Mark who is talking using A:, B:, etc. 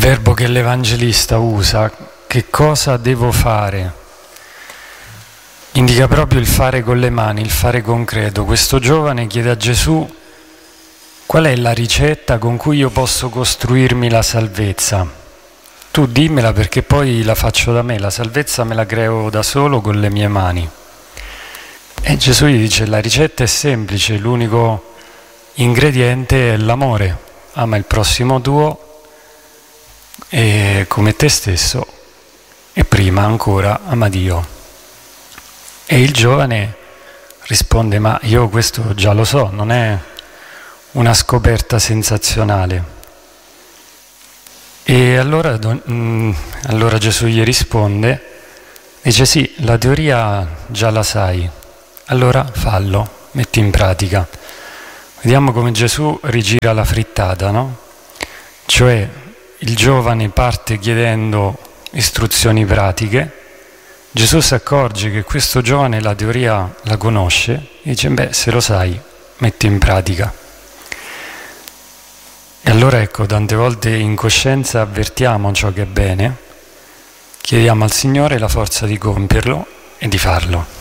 A: verbo che l'Evangelista usa, che cosa devo fare, indica proprio il fare con le mani, il fare concreto. Questo giovane chiede a Gesù qual è la ricetta con cui io posso costruirmi la salvezza. Tu dimmela perché poi la faccio da me, la salvezza me la creo da solo con le mie mani. E Gesù gli dice: la ricetta è semplice, l'unico ingrediente è l'amore. Ama il prossimo tuo e come te stesso, e prima ancora ama Dio. E il giovane risponde: ma io questo già lo so, non è una scoperta sensazionale. E allora Gesù gli risponde, dice: sì, la teoria già la sai, allora fallo, metti in pratica. Vediamo come Gesù rigira la frittata, no? Cioè il giovane parte chiedendo istruzioni pratiche, Gesù si accorge che questo giovane la teoria la conosce e dice: beh, se lo sai, metti in pratica. E allora ecco, tante volte in coscienza avvertiamo ciò che è bene, chiediamo al Signore la forza di compierlo e di farlo.